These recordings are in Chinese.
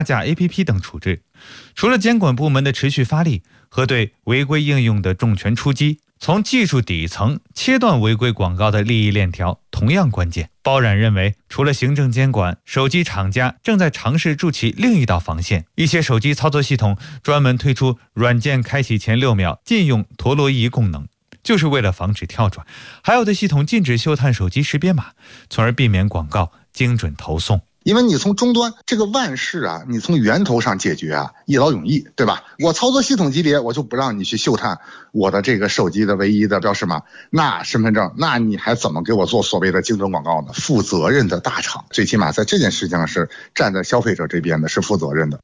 架 APP 等处置。除了监管部门的持续发力和对违规应用的重拳出击，从技术底层切断违规广告的利益链条同样关键。包冉认为，除了行政监管，手机厂家正在尝试筑起另一道防线。一些手机操作系统专门推出软件开启前6秒禁用陀螺仪功能，就是为了防止跳转。还有的系统禁止嗅探手机识别码，从而避免广告精准投送。 因为你从终端这个万事啊，你从源头上解决啊，一劳永逸，对吧？我操作系统级别，我就不让你去嗅探我的这个手机的唯一的标识码，那身份证，那你还怎么给我做所谓的精准广告呢？负责任的大厂，最起码在这件事情上是站在消费者这边的，是负责任的。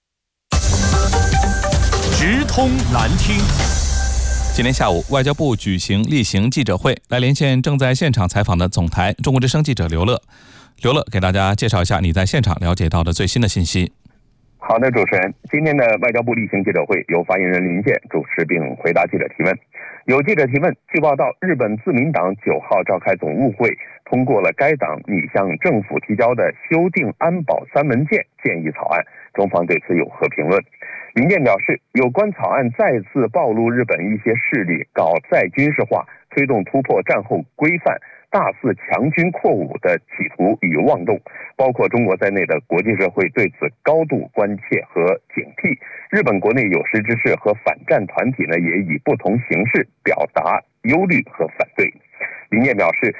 直通难听。 今天下午，外交部举行例行记者会，来连线正在现场采访的总台中国之声记者刘乐。刘乐给大家介绍一下你在现场了解到的最新的信息。 好的，主持人，今天的外交部例行记者会由发言人林健主持并回答记者提问。有记者提问，据报道，日本自民党9号召开总务会，通过了该党拟向政府提交的修订安保3文件建议草案，中方对此有何评论？林健表示，有关草案再次暴露日本一些势力搞再军事化，推动突破战后规范，大肆强军扩武的企图与妄动，包括中国在内的国际社会对此高度关切和警惕。日本国内有识之士和反战团体呢，也以不同形式表达忧虑和反对。林健表示，